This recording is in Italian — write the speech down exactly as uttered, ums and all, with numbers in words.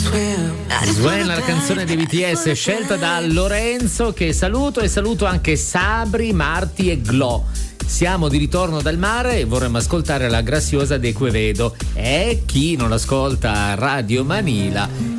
Swen, la canzone dei B T S scelta da Lorenzo, che saluto, e saluto anche Sabri, Marti e Glo. Siamo di ritorno dal mare e vorremmo ascoltare la Graziosa de Quevedo. E chi non ascolta Radio Manila